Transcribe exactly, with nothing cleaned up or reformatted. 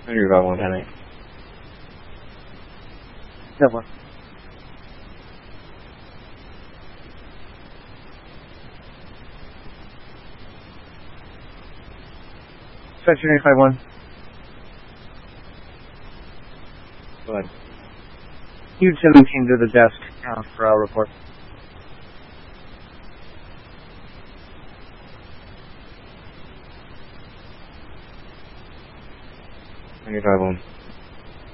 Hundred five one ten eight. Double. Section eight five one. Go ahead. Huge seventeen to the desk uh, for our report. Hundred five one.